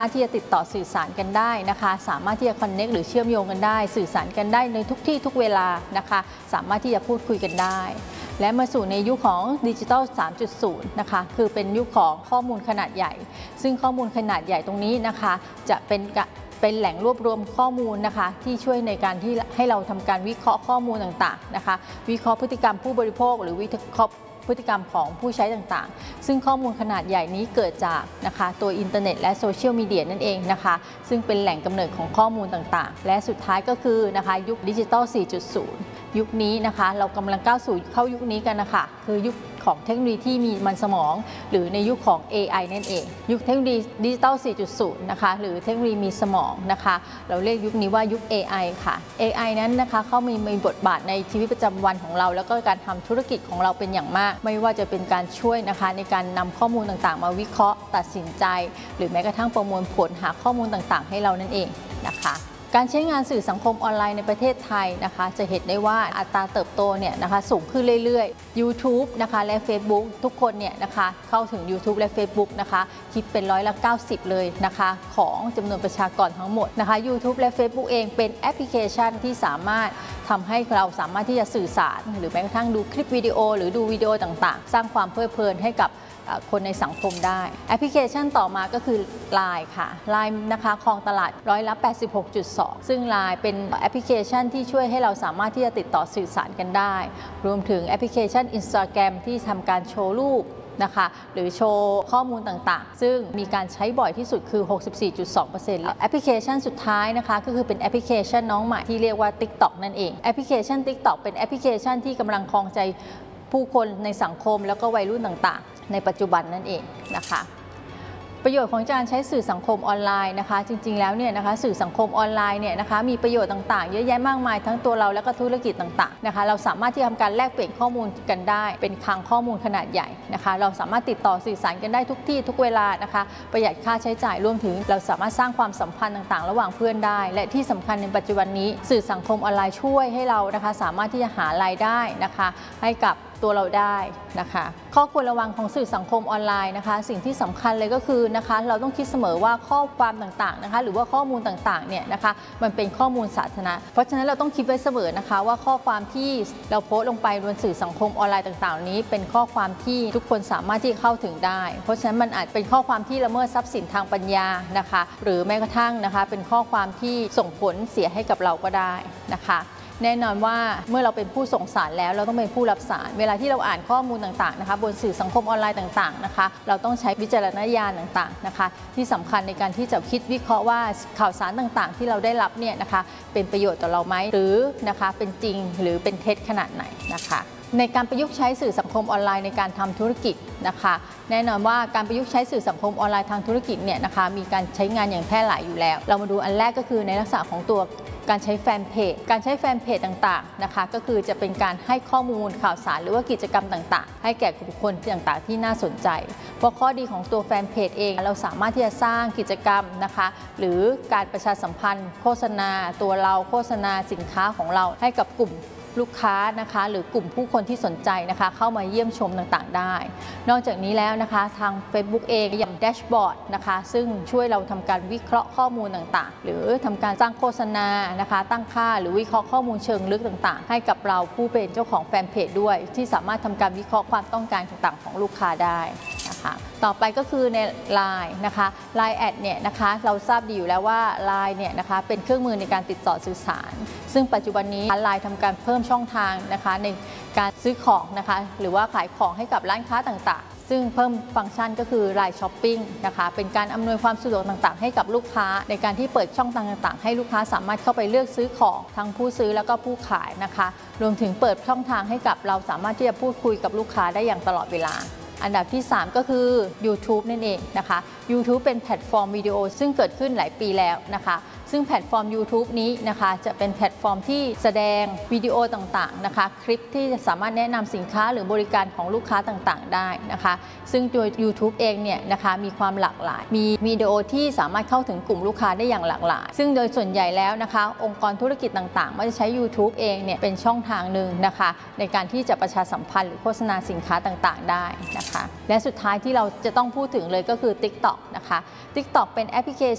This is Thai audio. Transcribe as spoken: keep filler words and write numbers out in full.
ารถที่จะติดต่อสื่อสารกันได้นะคะสามารถที่จะคอนเน็กหรือเชื่อมโยงกันได้สื่อสารกันได้ในทุกที่ทุกเวลานะคะสามารถที่จะพูดคุยกันได้และมาสู่ในยุคของดิจิทัล สามจุดศูนย์ นะคะคือเป็นยุคของข้อมูลขนาดใหญ่ซึ่งข้อมูลขนาดใหญ่ตรงนี้นะคะจะเป็นเป็นแหล่งรวบรวมข้อมูลนะคะที่ช่วยในการที่ให้เราทำการวิเคราะห์ข้อมูลต่างๆนะคะวิเคราะห์พฤติกรรมผู้บริโภคหรือวิเคราะห์พฤติกรรมของผู้ใช้ต่างๆซึ่งข้อมูลขนาดใหญ่นี้เกิดจากนะคะตัวอินเทอร์เน็ตและโซเชียลมีเดียนั่นเองนะคะซึ่งเป็นแหล่งกำเนิดของข้อมูลต่างๆและสุดท้ายก็คือนะคะยุคดิจิทัล สี่จุดศูนย์ ยุคนี้นะคะเรากำลังก้าวสู่เข้ายุคนี้กันนะคะคือยุคของเทคโนโลยีที่มีมันสมองหรือในยุคของ เอ ไอ นั่นเองยุคเทคโนโลยีดิจิทัล สี่จุดศูนย์ นะคะหรือเทคโนโลยีมีสมองนะคะเราเรียกยุคนี้ว่ายุค เอ ไอ ค่ะ เอ ไอ นั้นนะคะเขามีมีบทบาทในชีวิตประจำวันของเราแล้วก็การทำธุรกิจของเราเป็นอย่างมากไม่ว่าจะเป็นการช่วยนะคะในการนำข้อมูลต่างๆมาวิเคราะห์ตัดสินใจหรือแม้กระทั่งประมวลผลหาข้อมูลต่างๆให้เรานั่นเองนะคะการใช้งานสื่อสังคมออนไลน์ในประเทศไทยนะคะจะเห็นได้ว่าอัตราเติบโตเนี่ยนะคะสูงขึ้นเรื่อยๆ ยูทูบ นะคะและ Facebook ทุกคนเนี่ยนะคะเข้าถึง ยูทูบ และ Facebook นะคะคิดเป็นร้อยละเก้าสิบเลยนะคะของจำนวนประชากรทั้งหมดนะคะ ยูทูบ และ Facebook เองเป็นแอปพลิเคชันที่สามารถทำให้เราสามารถที่จะสื่อสารหรือแม้กระทั่งดูคลิปวิดีโอหรือดูวิดีโอต่างๆสร้างความเพลิดเพลินให้กับคนในสังคมได้แอปพลิเคชันต่อมาก็คือ ไลน์ ค่ะ ไลน์ นะคะครองตลาดร้อยละ แปดสิบหกจุดสอง ซึ่ง ไลน์ เป็นแอปพลิเคชันที่ช่วยให้เราสามารถที่จะติดต่อสื่อสารกันได้รวมถึงแอปพลิเคชัน Instagram ที่ทำการโชว์รูปนะคะหรือโชว์ข้อมูลต่างๆซึ่งมีการใช้บ่อยที่สุดคือ หกสิบสี่จุดสองเปอร์เซ็นต์ แอปพลิเคชันสุดท้ายนะคะก็คือเป็นแอปพลิเคชันน้องใหม่ที่เรียกว่า ติ๊กต็อก นั่นเองแอปพลิเคชัน ติ๊กต็อก เป็นแอปพลิเคชันที่กำลังครองใจผู้คนในสังคมแล้วก็วัยรุ่นต่างๆในปัจจุบันนั่นเองนะคะประโยชน์ของการใช้สื่อสังคมออนไลน์นะคะจริงๆแล้วเนี่ยนะคะสื่อสังคมออนไลน์เนี่ยนะคะมีประโยชน์ต่างๆเยอะแยะมากมายทั้งตัวเราและก็ธุรกิจต่างๆนะคะเราสามารถที่จะทำการแลกเปลี่ยนข้อมูลกันได้เป็นคลังข้อมูลขนาดใหญ่นะคะเราสามารถติดต่อสื่อสารกันได้ทุกที่ทุกเวลานะคะประหยัดค่าใช้จ่ายรวมถึงเราสามารถสร้างความสัมพันธ์ต่างๆระหว่างเพื่อนได้และที่สำคัญในปัจจุบันนี้สื่อสังคมออนไลน์ช่วยให้เรานะคะสามารถที่จะหารายได้นะคะให้กับตัวเราได้นะคะข้อควรระวังของสื่อสังคมออนไลน์นะคะสิ่งที่สำคัญเลยก็คือนะคะเราต้องคิดเสมอว่าข้อความต่างๆนะคะหรือว่าข้อมูลต่างๆเนี่ยนะคะมันเป็นข้อมูลสาธารณะเพราะฉะนั้นเราต้องคิดไว้เสมอนะคะว่าข้อความที่เราโพสต์ลงไปบนสื่อสังคมออนไลน์ต่างๆนี้เป็นข้อความที่ทุกคนสามารถที่เข้าถึงได้เพราะฉะนั้นมันอาจเป็นข้อความที่ละเมิดทรัพย์สินทางปัญญานะคะหรือแม้กระทั่งนะคะเป็นข้อความที่ส่งผลเสียให้กับเราก็ได้นะคะแน่นอนว่าเมื่อเราเป็นผู้ส่งสารแล้วเราต้องเป็นผู้รับสารเวลาที่เราอ่านข้อมูลต่างๆนะคะบนสื่อสังคมออนไลน์ต่างๆนะคะเราต้องใช้วิจารณญาณต่างๆนะคะที่สำคัญในการที่จะคิดวิเคราะห์ว่าข่าวสารต่างๆที่เราได้รับเนี่ยนะคะเป็นประโยชน์ต่อเราไหมหรือนะคะเป็นจริงหรือเป็นเท็จขนาดไหนนะคะในการประยุกต์ใช้สื่อสังคมออนไลน์ในการทำธุรกิจนะคะแน่นอนว่าการประยุกต์ใช้สื่อสังคมออนไลน์ทางธุรกิจเนี่ยนะคะมีการใช้งานอย่างแพร่หลายอยู่แล้วเรามาดูอันแรกก็คือในลักษณะของตัวการใช้แฟนเพจการใช้แฟนเพจต่างๆนะคะก็คือจะเป็นการให้ข้อมูลข่าวสารหรือว่ากิจกรรมต่างๆให้แก่บุคคลต่างๆที่น่าสนใจเพราะข้อดีของตัวแฟนเพจเองเราสามารถที่จะสร้างกิจกรรมนะคะหรือการประชาสัมพันธ์โฆษณาตัวเราโฆษณาสินค้าของเราให้กับกลุ่มลูกค้านะคะหรือกลุ่มผู้คนที่สนใจนะคะเข้ามาเยี่ยมชมต่างๆได้นอกจากนี้แล้วนะคะทาง Facebook เองอย่างแดชบอร์ดนะคะซึ่งช่วยเราทำการวิเคราะห์ข้อมูลต่างๆหรือทำการสร้างโฆษณานะคะตั้งค่าหรือวิเคราะห์ข้อมูลเชิงลึกต่างๆให้กับเราผู้เป็นเจ้าของแฟนเพจด้วยที่สามารถทำการวิเคราะห์ความต้องการต่างๆของลูกค้าได้นะคะต่อไปก็คือใน ไลน์ นะคะ ไลน์ แอดเนี่ยนะคะเราทราบดีอยู่แล้วว่า ไลน์ เนี่ยนะคะเป็นเครื่องมือในการติดต่อสื่อสารซึ่งปัจจุบันนี้ ไลน์ ทำการเพิ่มช่องทางนะคะในการซื้อของนะคะหรือว่าขายของให้กับร้านค้าต่างๆซึ่งเพิ่มฟังก์ชันก็คือ ไลน์ ช้อปปิ้งนะคะเป็นการอำนวยความสะดวกต่างๆให้กับลูกค้าในการที่เปิดช่องทางต่างๆให้ลูกค้าสามารถเข้าไปเลือกซื้อของทั้งผู้ซื้อแล้วก็ผู้ขายนะคะรวมถึงเปิดช่องทางให้กับเราสามารถที่จะพูดคุยกับลูกค้าได้อย่างตลอดเวลาอันดับที่สามก็คือ ยูทูบ นั่นเองนะคะ ยูทูบ เป็นแพลตฟอร์มวิดีโอซึ่งเกิดขึ้นหลายปีแล้วนะคะซึ่งแพลตฟอร์ม ยูทูบ นี้นะคะจะเป็นแพลตฟอร์มที่แสดงวิดีโอต่างๆนะคะคลิปที่สามารถแนะนำสินค้าหรือบริการของลูกค้าต่างๆได้นะคะซึ่งตัว ยูทูบ เองเนี่ยนะคะมีความหลากหลายมีวิดีโอที่สามารถเข้าถึงกลุ่มลูกค้าได้อย่างหลากหลายซึ่งโดยส่วนใหญ่แล้วนะคะองค์กรธุรกิจต่างๆมักจะใช้ ยูทูบ เองเนี่ยเป็นช่องทางหนึ่งนะคะในการที่จะประชาสัมพันธ์หรือโฆษณาสินค้าต่างๆได้นะคะและสุดท้ายที่เราจะต้องพูดถึงเลยก็คือ ติ๊กต็อก นะคะ ติ๊กต็อก เป็นแอปพลิเค